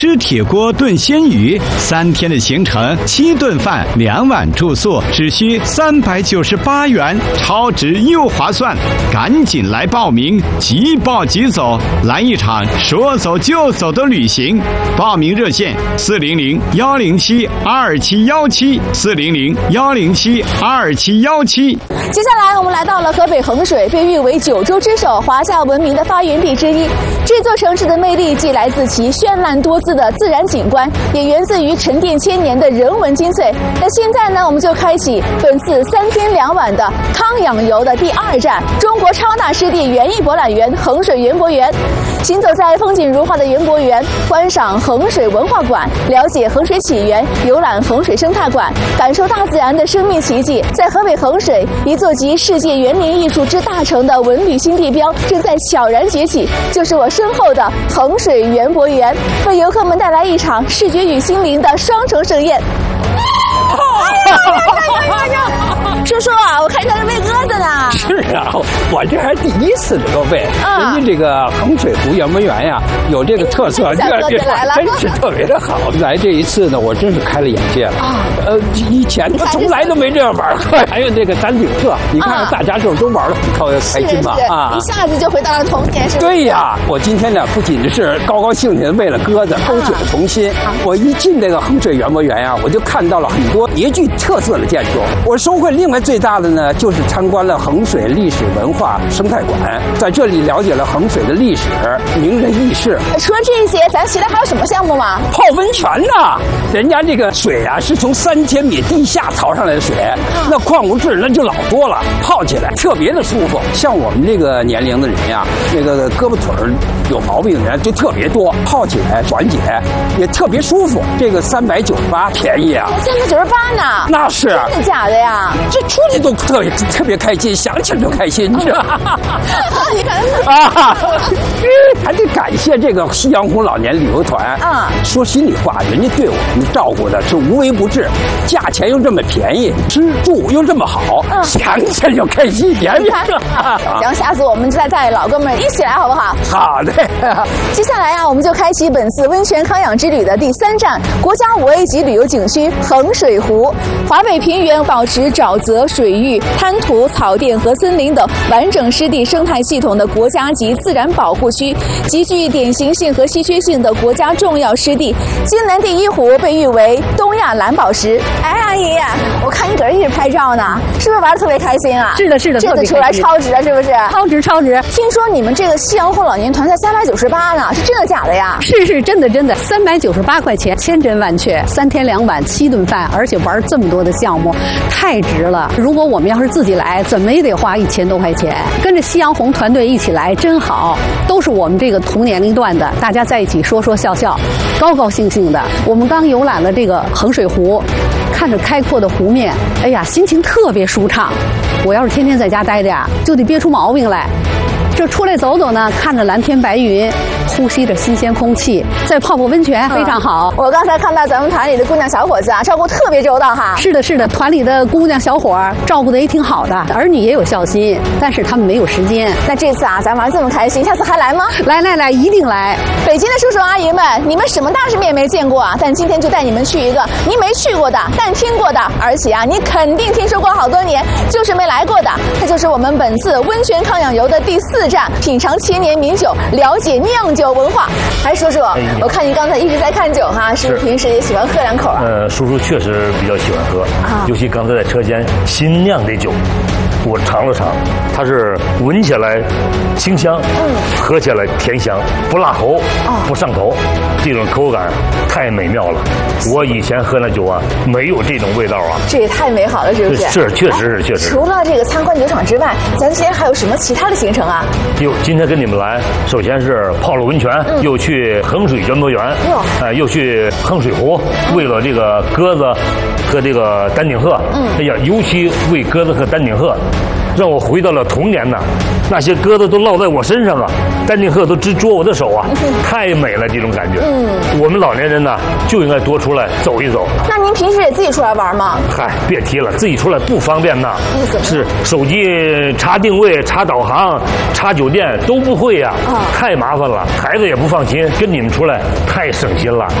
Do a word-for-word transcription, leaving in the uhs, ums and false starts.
吃铁锅炖鲜鱼，三天的行程，七顿饭，两晚住宿，只需三百九十八元，超值又划算！赶紧来报名，即报即走，来一场说走就走的旅行。报名热线：四零零幺零七二七幺七，四零零幺零七二七幺七。 接下来，我们来到了河北衡水，被誉为九州之首、华夏文明的发源地之一。这座城市的魅力既来自其绚烂多姿的自然景观，也源自于沉淀千年的人文精粹。那现在呢，我们就开启本次三天两晚的康养游的第二站——中国超大湿地园艺博览园衡水园博园。行走在风景如画的园博园，观赏衡水文化馆，了解衡水起源，游览衡水生态馆，感受大自然的生命奇迹。在河北衡水，一座集世界园林艺术之大成的文旅新地标正在悄然崛起，就是我身后的衡水园博园，为游客们带来一场视觉与心灵的双重盛宴。哎呀呀呀呀！叔叔啊，我看你在这喂鸽子呢。 是啊，我这还第一次能够喂。 嗯、 人家这个衡水湖园博园呀，有这个特色， 小鸽子来了， 真是特别的好。来这一次呢，我真是开了眼界了。啊、呃，以前我从来都没这样玩过。还有这个丹顶鹤，你看大家这都玩得很开开心嘛。 啊，一下子就回到了童年，是不是？ 对呀，我今天呢，不仅是高高兴兴的为了鸽子，勾起了童心。啊、我一进这个衡水园博园呀，我就看到了很多别具特色的建筑。我收获另外最大的呢，就是参观了衡水历史文化生态馆，在这里了解了衡水的历史、名人轶事。 除了这些，咱其他还有什么项目吗？ 泡温泉呐，人家这个水啊是从三千米地下淘上来的水，那矿物质那就老多了，泡起来特别的舒服。像我们这个年龄的人呀，那个胳膊腿儿有毛病的人就特别多，泡起来缓解，也特别舒服。这个三百九十八便宜啊， 三百九十八呢？ 那是真的假的呀？ 这出去都特别特别开心，想起来就开心，你知道吗？ 你看啊，还得感谢这个夕阳红老年旅游团啊。说心里话，人家对我们照顾的是无微不至，价钱又这么便宜，吃住又这么好，嗯、想起来就开心，点点。 行，下次我们再带老哥们一起来，好不好？ 好的。 接下来啊，我们就开启本次温泉康养之旅的第三站——国家五 A 级旅游景区衡水湖。华北平原保持沼泽、水域、滩涂、草甸和森林等完整湿地生态系统的国家级自然保护区，极具典型性和稀缺性的国家重要湿地。金兰第一湖被誉为东亚蓝宝石。哎，阿姨，我看你搁这一直拍照呢，是不是玩得特别开心啊？ 是的，是的， 这次出来超值啊，是不是？ 超值，超值！ 听说你们这个夕阳红老年团才三百九十八呢，是真的假的呀？ 是是真的真的，三百九十八块钱，千真万确，三天两晚七顿饭，而且玩这么多的项目，太值了。如果我们要是自己来，怎么也得花一千多块钱。跟着夕阳红团队一起来，真好，都是我们这个同年龄段的，大家在一起说说笑笑，高高兴兴的。我们刚游览了这个衡水湖，看着开阔的湖面，哎呀，心情特别舒畅。我要是天天在家待着呀，就得憋出毛病来。这出来走走呢，看着蓝天白云，呼吸着新鲜空气，再泡泡温泉非常好。 嗯、我刚才看到咱们团里的姑娘小伙子啊，照顾特别周到哈。 是的，是的，团里的姑娘小伙照顾的也挺好的，儿女也有孝心，但是他们没有时间。 那这次啊，咱玩这么开心，下次还来吗？ 来来来，一定来！ 北京的叔叔阿姨们，你们什么大世面没见过啊？但今天就带你们去一个你没去过的，但听过的，而且啊，你肯定听说过好多年，就是没来过的。这就是我们本次温泉康养游的第四站，品尝千年名酒，了解酿酒文化。哎，叔叔，我看你刚才一直在看酒哈，是不是平时也喜欢喝两口啊？ 呃，叔叔确实比较喜欢喝，啊、尤其刚才在车间新酿的酒，我尝了尝，它是闻起来清香，嗯，喝起来甜香，不辣喉，哦、不上头，这种口感太美妙了。我以前喝那酒啊，没有这种味道啊。 这也太美好了，是不是？ 是，确实是，确实。 除了这个参观酒厂之外，咱今天还有什么其他的行程啊？ 哟，今天跟你们来，首先是泡了温泉，嗯、又去衡水园博园，呃，又去衡水湖，嗯、为了这个鸽子和这个丹顶鹤，嗯，哎呀，尤其为鸽子和丹顶鹤，让我回到了童年呐。 那些鸽子都落在我身上啊，丹顶鹤都直啄我的手啊，太美了这种感觉。嗯，我们老年人呢就应该多出来走一走。 那您平时也自己出来玩吗？ 嗨，别提了，自己出来不方便呐。是手机查定位、查导航、查酒店都不会呀、啊，太麻烦了。孩子也不放心，跟你们出来太省心了。